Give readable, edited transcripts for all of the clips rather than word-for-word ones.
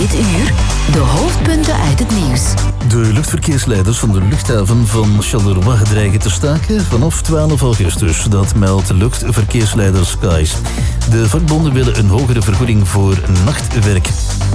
Dit uur de hoofdpunten uit het nieuws. De luchtverkeersleiders van de luchthaven van Charleroi dreigen te staken vanaf 12 augustus. Dat meldt luchtverkeersleider Skies. De vakbonden willen een hogere vergoeding voor nachtwerk.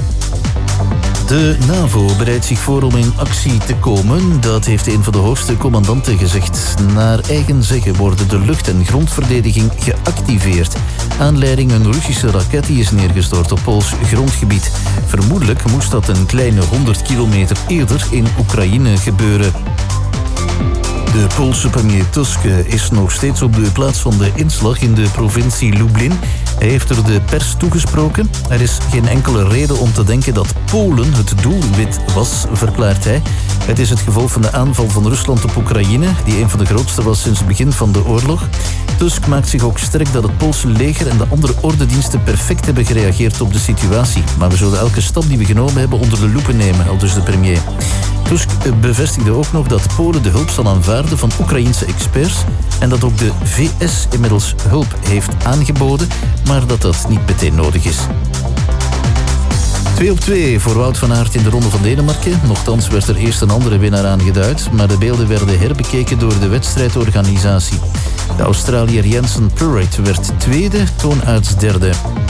De NAVO bereidt zich voor om in actie te komen. Dat heeft een van de hoogste commandanten gezegd. Naar eigen zeggen worden de lucht- en grondverdediging geactiveerd. Aanleiding een Russische raket die is neergestort op Pools grondgebied. Vermoedelijk moest dat een kleine 100 kilometer eerder in Oekraïne gebeuren. De Poolse premier Tusk is nog steeds op de plaats van de inslag in de provincie Lublin. Hij heeft er de pers toegesproken. Er is geen enkele reden om te denken dat Polen het doelwit was, verklaart hij. Het is het gevolg van de aanval van Rusland op Oekraïne, die een van de grootste was sinds het begin van de oorlog. Tusk maakt zich ook sterk dat het Poolse leger en de andere ordendiensten perfect hebben gereageerd op de situatie. Maar we zullen elke stap die we genomen hebben onder de loepen nemen, aldus de premier. Tusk bevestigde ook nog dat Polen de hulp zal aanvaarden van Oekraïense experts en dat ook de VS inmiddels hulp heeft aangeboden, maar dat dat niet meteen nodig is. 2-2 voor Wout van Aert in de Ronde van Denemarken. Nochtans werd er eerst een andere winnaar aangeduid, maar de beelden werden herbekeken door de wedstrijdorganisatie. De Australiër Jensen Purritt werd tweede, Toonaerts derde.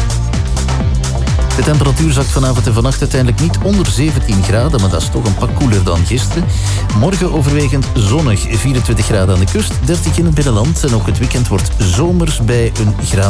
De temperatuur zakt vanavond en vannacht uiteindelijk niet onder 17 graden, maar dat is toch een pak koeler dan gisteren. Morgen overwegend zonnig, 24 graden aan de kust, 30 in het binnenland en ook het weekend wordt zomers bij een graad.